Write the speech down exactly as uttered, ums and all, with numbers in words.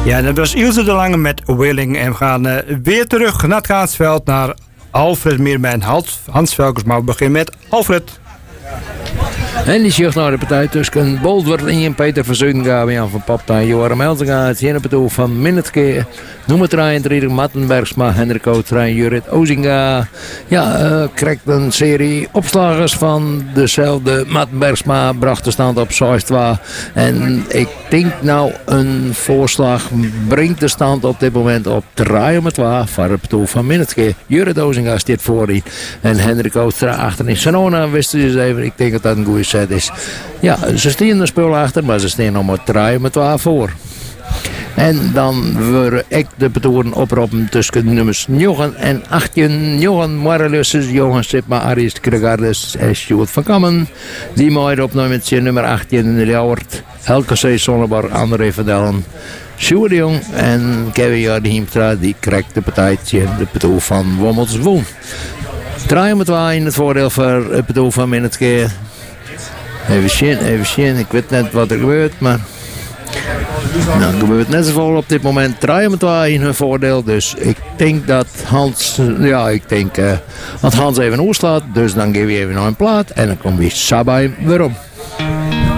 Ja, dat was Ilse de Lange met Willing. En we gaan uh, weer terug naar het Gaansveld, naar Alfred Meerman en Hans, Hans Velkers. Maar we beginnen met Alfred. En die zegt naar de partij tussen Boldward en Peter van Zuidengaven, Jan van Papta, Joram Elzinga, het ene partij van Minnetke, noem het Rijn, Rieder Mattenbergsma, Hendrik Ootrijn, Jurrit Ozinga. Ja, uh, krijgt een serie opslagers van dezelfde Mattenbergsma, bracht de stand op zes twee. En ik denk nou een voorslag brengt de stand op dit moment op drie twee voor het partij van Minnetke. Jurrit Ozinga staat voor en Hendrik Ootrijn achterin. Sanona wist dus even, ik denk dat dat een goede set is. Ja, ze staan een spul achter, maar ze staan nog maar drie met twee voor. En dan worden ik de betoren oproepen tussen nummers negen en achttien. Johan Marrelusses, Johan Sipma, Aris Kregardes en Sjoerd van Kammen. Die mooie opnemen nummer achttien in de Ljouwert. Helke C. Sonnebar, André van Dellen. Sjoerd de Jong en Kevin Jardi Hiemstra, die krijgt de partijtje de betoer van Wommels Woon. drie met twee in het voordeel voor het betoer van Minnetke. Even zien, even zien. Ik weet net wat er gebeurt, maar... Nou, er gebeurt net zoveel op dit moment. drie met twee in hun voordeel. Dus ik denk dat Hans... Ja, ik denk uh, dat Hans even oorslaat. Dus dan geef je even nog een plaat. En dan komt weer Sabai weer om.